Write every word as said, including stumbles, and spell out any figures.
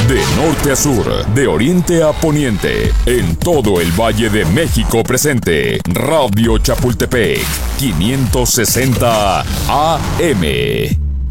De norte a sur, de oriente a poniente, en todo el Valle de México presente. Radio Chapultepec, quinientos sesenta A M.